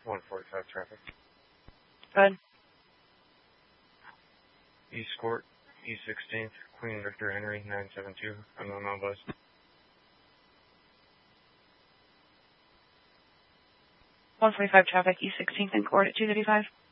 145 traffic. Go ahead. East Court, East 16th, Queen Victor Henry, 972. I'm on my bus. 145 traffic, East 16th and Court at 235.